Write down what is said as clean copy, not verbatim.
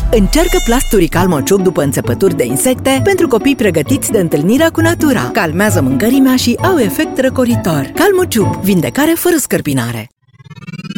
Încearcă plasturi Calmociup după înțepături de insecte pentru copii pregătiți de întâlnirea cu natura. Calmează mâncărimea și au efect răcoritor. Calmociup, vindecare fără scărpinare.